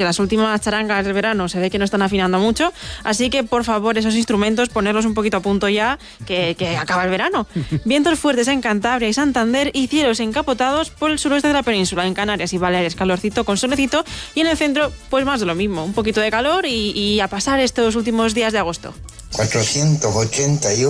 porque las últimas charangas del verano se ve que no están afinando mucho, así que por favor esos instrumentos ponerlos un poquito a punto ya, que acaba el verano. Vientos fuertes en Cantabria y Santander y cielos encapotados por el suroeste de la península, en Canarias y Baleares, calorcito con solecito, y en el centro pues más de lo mismo, un poquito de calor y a pasar estos últimos días de agosto. 481